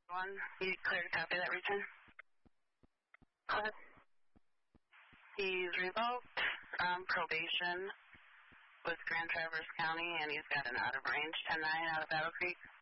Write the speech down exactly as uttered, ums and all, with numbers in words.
One, you clear to copy that return? What? He's revoked um, probation with Grand Traverse County, and he's got an out-of-range ten nine out of Battle Creek.